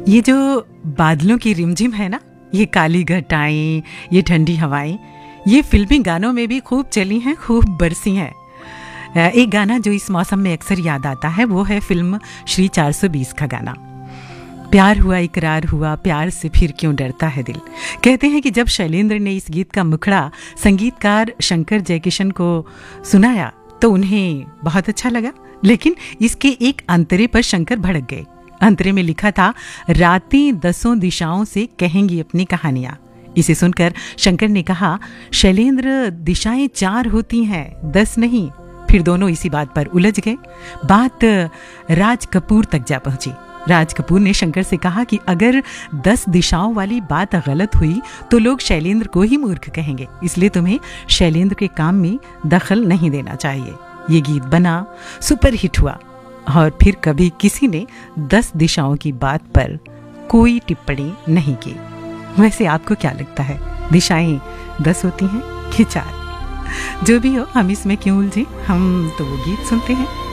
ये जो बादलों की रिमझिम है ना, ये काली घटाएं, ये ठंडी हवाएं, ये फिल्मी गानों में भी खूब चली हैं, खूब बरसी हैं। एक गाना जो इस मौसम में अक्सर याद आता है वो है फिल्म श्री 420 का गाना, प्यार हुआ इकरार हुआ, प्यार से फिर क्यों डरता है दिल। कहते हैं कि जब शैलेंद्र ने इस गीत का मुखड़ा संगीतकार शंकर जयकिशन को सुनाया तो उन्हें बहुत अच्छा लगा, लेकिन इसके एक अंतरे पर शंकर भड़क गए। अंतरे में लिखा था, रातें 10 दिशाओं से कहेंगी अपनी कहानियां। इसे सुनकर शंकर ने कहा, शैलेंद्र दिशाएं 4 होती हैं, 10 नहीं। फिर दोनों इसी बात पर उलझ गए। बात राज कपूर तक जा पहुंची। राज कपूर ने शंकर से कहा कि अगर 10 दिशाओं वाली बात गलत हुई तो लोग शैलेंद्र को ही मूर्ख कहेंगे, इसलिए तुम्हें शैलेंद्र के काम में दखल नहीं देना चाहिए। ये गीत बना, सुपरहिट हुआ और फिर कभी किसी ने 10 दिशाओं की बात पर कोई टिप्पणी नहीं की। वैसे आपको क्या लगता है, दिशाएं 10 होती हैं कि 4? जो भी हो, हम इसमें क्यों उलझे, हम तो वो गीत सुनते हैं।